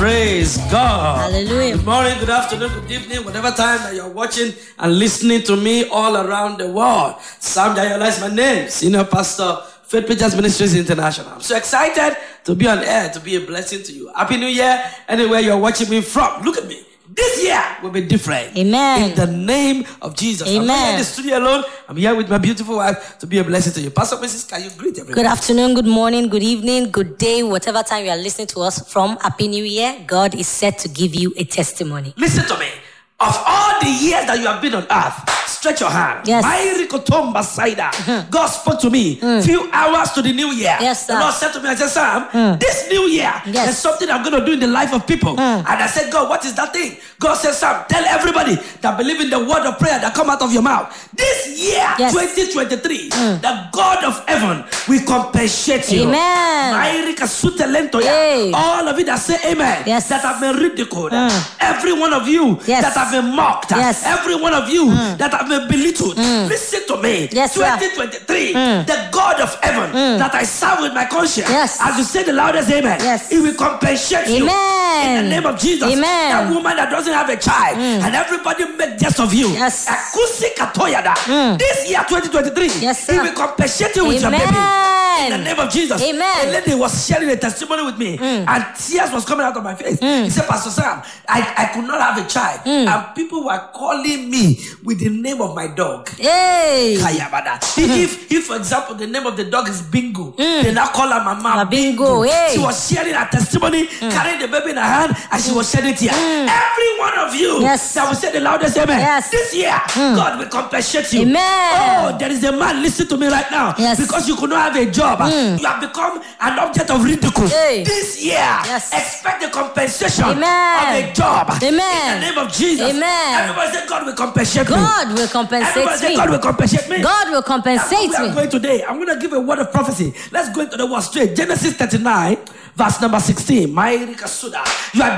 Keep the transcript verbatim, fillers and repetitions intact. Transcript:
Praise God. Hallelujah. Good morning, good afternoon, good evening, whatever time that you're watching and listening to me all around the world. Sam Jayola is my name, Senior Pastor, Faith Preachers Ministries International. I'm so excited to be on air, to be a blessing to you. Happy New Year, anywhere you're watching me from. Look at me. This year will be different. Amen. In the name of Jesus. Amen. I'm not here in the studio alone. I'm here with my beautiful wife to be a blessing to you. Pastor Missus, can you greet everyone? Good afternoon, good morning, good evening, good day, whatever time you are listening to us from. Happy New Year. God is set to give you a testimony. Listen to me. Of all the years that you have been on earth, stretch your hand. Yes. Mm-hmm. God spoke to me a mm. few hours to the new year. Yes, sir. The Lord said to me, I said, Sam, mm. this new year, yes. there's something I'm going to do in the life of people. Mm. And I said, God, what is that thing? God said, Sam, tell everybody that believe in the word of prayer that come out of your mouth. This year, yes. twenty twenty-three, mm. the God of heaven will compensate you. Amen. Hey. All of you that say amen, yes. that have been ridiculed, mm. every one of you yes. that have been mocked, yes. every one of you mm. that have been belittled, mm. listen to me. Yes, twenty twenty-three, mm. the God of heaven mm. that I serve with my conscience, yes. as you say the loudest amen, yes. He will compensate amen. you in the name of Jesus. Amen. That woman that doesn't have a child mm. and everybody make jest of you. Yes. Mm. This year twenty twenty-three, yes, He will compensate you with amen. your baby. In the name of Jesus. Amen. A lady was sharing a testimony with me mm. and tears was coming out of my face. Mm. He said, Pastor Sam, I, I could not have a child. Mm. And people were calling me with the name of my dog. Hey. Mm. If, if, for example, the name of the dog is Bingo, mm. they now call her Mama Ma Bingo. Bingo. Hey. She was sharing her testimony, mm. carrying the baby in her hand, and she was shedding tears. Mm. Every one of you yes. that will say the loudest amen, yes. this year, mm. God will compensate you. Amen. Oh, there is a man, listen to me right now. Yes. Because you could not have a job, mm. you have become an object of ridicule. Hey. This year, yes. expect the compensation amen. of a job. Amen. In the name of Jesus. Amen. Everybody say, God will compensate me. God will compensate Everybody say, me. God will compensate me. God will compensate That's what we me. are going today. I'm going to give a word of prophecy. Let's go into the word straight. Genesis thirty-nine, verse number sixteen. You are